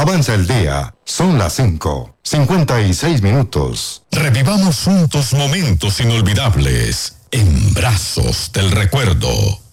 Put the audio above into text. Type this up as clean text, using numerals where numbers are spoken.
Avanza el día. Son las 5:56. Revivamos juntos momentos inolvidables en Brazos del Recuerdo.